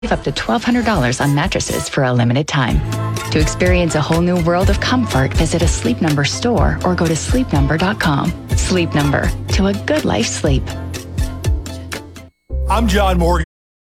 Save up to $1,200 on mattresses for a limited time. To experience a whole new world of comfort, visit a Sleep Number store or go to sleepnumber.com. Sleep Number, to a good life sleep. I'm John Morgan.